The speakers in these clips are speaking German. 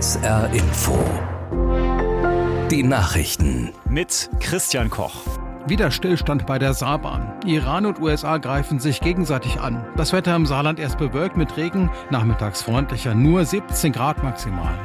SR Info. Die Nachrichten. Mit Christian Koch. Wieder Stillstand bei der Saarbahn. Iran und USA greifen sich gegenseitig an. Das Wetter im Saarland erst bewölkt mit Regen, nachmittags freundlicher, nur 17 Grad maximal.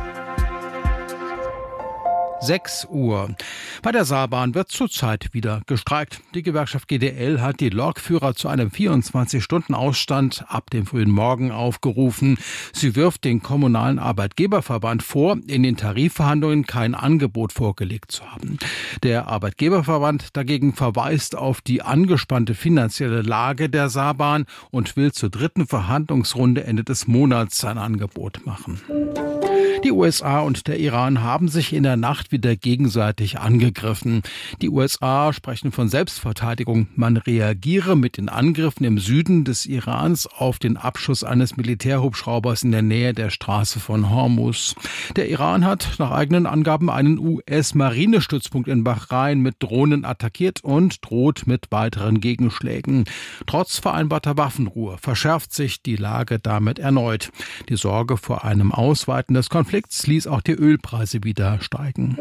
6 Uhr. Bei der Saarbahn wird zurzeit wieder gestreikt. Die Gewerkschaft GDL hat die Lokführer zu einem 24-Stunden-Ausstand ab dem frühen Morgen aufgerufen. Sie wirft den kommunalen Arbeitgeberverband vor, in den Tarifverhandlungen kein Angebot vorgelegt zu haben. Der Arbeitgeberverband dagegen verweist auf die angespannte finanzielle Lage der Saarbahn und will zur dritten Verhandlungsrunde Ende des Monats ein Angebot machen. Die USA und der Iran haben sich in der Nacht wieder gegenseitig angegriffen. Die USA sprechen von Selbstverteidigung. Man reagiere mit den Angriffen im Süden des Irans auf den Abschuss eines Militärhubschraubers in der Nähe der Straße von Hormuz. Der Iran hat nach eigenen Angaben einen US-Marinestützpunkt in Bahrain mit Drohnen attackiert und droht mit weiteren Gegenschlägen. Trotz vereinbarter Waffenruhe verschärft sich die Lage damit erneut. Die Sorge vor einem Ausweiten des Konflikts ließ auch die Ölpreise wieder steigen.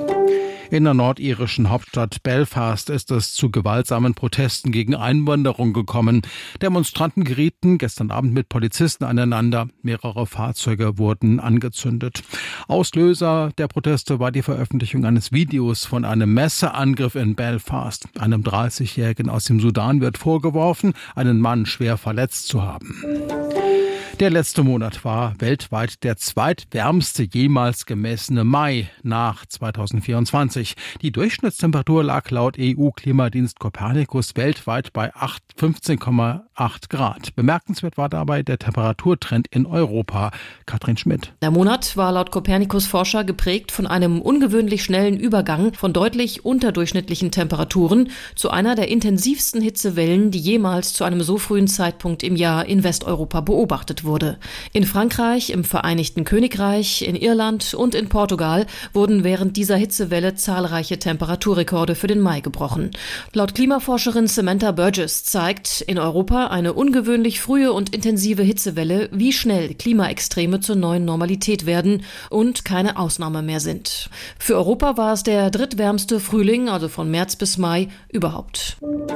In der nordirischen Hauptstadt Belfast ist es zu gewaltsamen Protesten gegen Einwanderung gekommen. Demonstranten gerieten gestern Abend mit Polizisten aneinander. Mehrere Fahrzeuge wurden angezündet. Auslöser der Proteste war die Veröffentlichung eines Videos von einem Messerangriff in Belfast. Einem 30-Jährigen aus dem Sudan wird vorgeworfen, einen Mann schwer verletzt zu haben. Der letzte Monat war weltweit der zweitwärmste jemals gemessene Mai nach 2024. Die Durchschnittstemperatur lag laut EU-Klimadienst Copernicus weltweit bei 15,8 Grad. Bemerkenswert war dabei der Temperaturtrend in Europa. Katrin Schmidt. Der Monat war laut Copernicus-Forscher geprägt von einem ungewöhnlich schnellen Übergang von deutlich unterdurchschnittlichen Temperaturen zu einer der intensivsten Hitzewellen, die jemals zu einem so frühen Zeitpunkt im Jahr in Westeuropa beobachtet wurde. In Frankreich, im Vereinigten Königreich, in Irland und in Portugal wurden während dieser Hitzewelle zahlreiche Temperaturrekorde für den Mai gebrochen. Laut Klimaforscherin Samantha Burgess zeigt in Europa eine ungewöhnlich frühe und intensive Hitzewelle, wie schnell Klimaextreme zur neuen Normalität werden und keine Ausnahme mehr sind. Für Europa war es der drittwärmste Frühling, also von März bis Mai, überhaupt.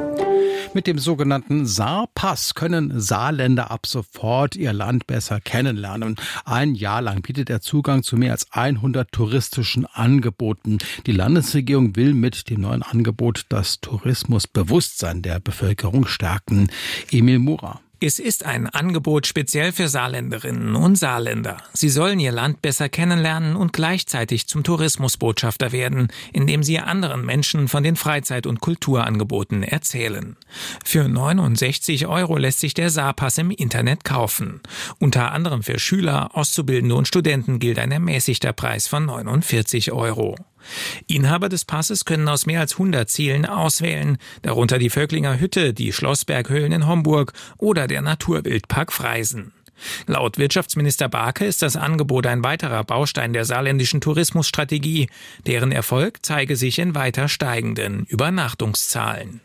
Mit dem sogenannten Saarpass können Saarländer ab sofort ihr Land besser kennenlernen. Ein Jahr lang bietet er Zugang zu mehr als 100 touristischen Angeboten. Die Landesregierung will mit dem neuen Angebot das Tourismusbewusstsein der Bevölkerung stärken. Emil Mura. Es ist ein Angebot speziell für Saarländerinnen und Saarländer. Sie sollen ihr Land besser kennenlernen und gleichzeitig zum Tourismusbotschafter werden, indem sie anderen Menschen von den Freizeit- und Kulturangeboten erzählen. Für 69 € lässt sich der Saarpass im Internet kaufen. Unter anderem für Schüler, Auszubildende und Studenten gilt ein ermäßigter Preis von 49 €. Inhaber des Passes können aus mehr als 100 Zielen auswählen, darunter die Völklinger Hütte, die Schlossberghöhlen in Homburg oder der Naturwildpark Freisen. Laut Wirtschaftsminister Barke ist das Angebot ein weiterer Baustein der saarländischen Tourismusstrategie. Deren Erfolg zeige sich in weiter steigenden Übernachtungszahlen.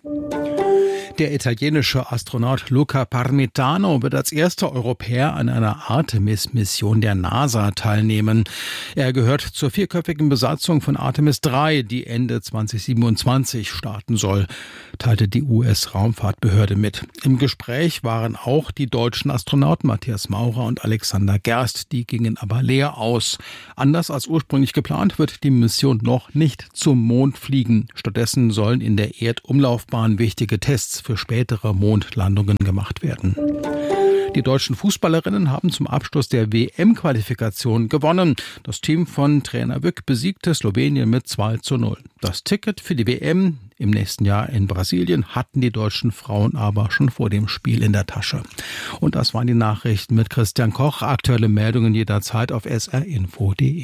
Der italienische Astronaut Luca Parmitano wird als erster Europäer an einer Artemis-Mission der NASA teilnehmen. Er gehört zur vierköpfigen Besatzung von Artemis 3, die Ende 2027 starten soll, teilte die US-Raumfahrtbehörde mit. Im Gespräch waren auch die deutschen Astronauten Matthias Maurer und Alexander Gerst, die gingen aber leer aus. Anders als ursprünglich geplant wird die Mission noch nicht zum Mond fliegen. Stattdessen sollen in der Erdumlaufbahn wichtige Tests für spätere Mondlandungen gemacht werden. Die deutschen Fußballerinnen haben zum Abschluss der WM-Qualifikation gewonnen. Das Team von Trainer Wück besiegte Slowenien mit 2:0. Das Ticket für die WM im nächsten Jahr in Brasilien hatten die deutschen Frauen aber schon vor dem Spiel in der Tasche. Und das waren die Nachrichten mit Christian Koch. Aktuelle Meldungen jederzeit auf srinfo.de.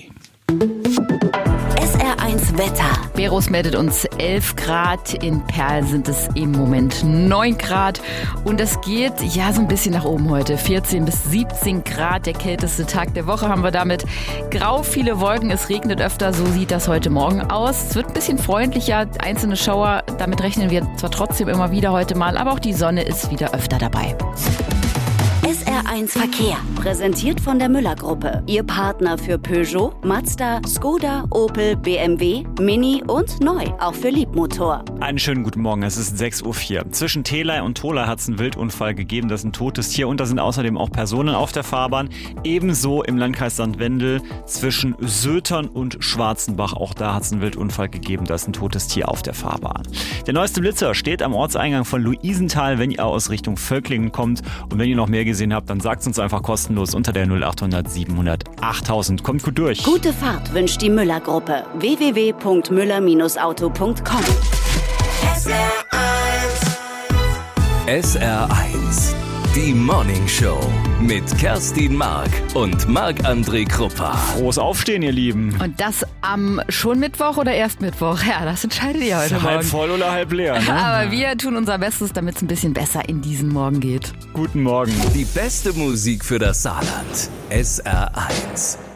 SR1 Wetter. Berus meldet uns 11 Grad, in Perl sind es im Moment 9 Grad und es geht ja so ein bisschen nach oben heute. 14 bis 17 Grad, der kälteste Tag der Woche haben wir damit. Grau, viele Wolken, es regnet öfter, so sieht das heute Morgen aus. Es wird ein bisschen freundlicher, einzelne Schauer, damit rechnen wir zwar trotzdem immer wieder heute mal, aber auch die Sonne ist wieder öfter dabei. SR SR1 Verkehr, präsentiert von der Müller-Gruppe. Ihr Partner für Peugeot, Mazda, Skoda, Opel, BMW, Mini und neu, auch für Liebmotor. Einen schönen guten Morgen, es ist 6.04 Uhr. Zwischen Theley und Tholey hat es einen Wildunfall gegeben, das ist ein totes Tier und da sind außerdem auch Personen auf der Fahrbahn. Ebenso im Landkreis St. Wendel zwischen Sötern und Schwarzenbach, auch da hat es einen Wildunfall gegeben, da ist ein totes Tier auf der Fahrbahn. Der neueste Blitzer steht am Ortseingang von Luisenthal, wenn ihr aus Richtung Völklingen kommt. Und wenn ihr noch mehr gesehen habt, dann sagt es uns einfach kostenlos unter der 0800 700 8000. Kommt gut durch. Gute Fahrt wünscht die Müller-Gruppe. www.müller-auto.com. SR1, die Morning Show mit Kerstin Mark und Marc-André Kruppa. Frohes Aufstehen, ihr Lieben. Und das am schon Mittwoch oder erst Mittwoch? Ja, das entscheidet ihr heute Morgen. Halb voll oder halb leer, ne? Aber wir tun unser Bestes, damit es ein bisschen besser in diesen Morgen geht. Guten Morgen. Die beste Musik für das Saarland. SR1.